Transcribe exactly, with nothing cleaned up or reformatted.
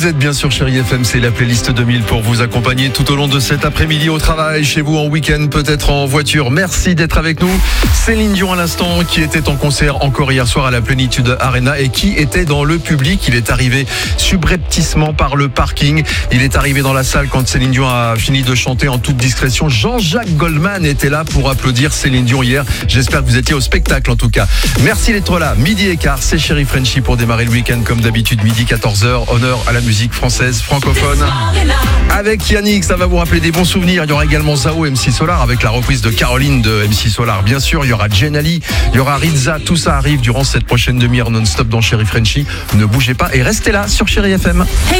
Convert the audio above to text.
Vous êtes bien sûr Chérie F M, c'est la playlist deux mille pour vous accompagner tout au long de cet après-midi au travail, chez vous en week-end, peut-être en voiture. Merci d'être avec nous. Céline Dion à l'instant, qui était en concert encore hier soir à la Plénitude Arena et qui était dans le public. Il est arrivé subrepticement par le parking. Il est arrivé dans la salle quand Céline Dion a fini de chanter en toute discrétion. Jean-Jacques Goldman était là pour applaudir Céline Dion hier. J'espère que vous étiez au spectacle en tout cas. Merci d'être là. Midi et quart, c'est Chérie Frenchy pour démarrer le week-end comme d'habitude, midi quatorze heures. Honneur à la musique française francophone. Avec Yannick, ça va vous rappeler des bons souvenirs. Il y aura également Zao, M C Solar, avec la reprise de Caroline de M C Solar. Bien sûr, il y aura Jen Ali, il y aura Rizza. Tout ça arrive durant cette prochaine demi-heure non-stop dans Chérie Frenchy. Ne bougez pas et restez là sur Chérie F M. Hey.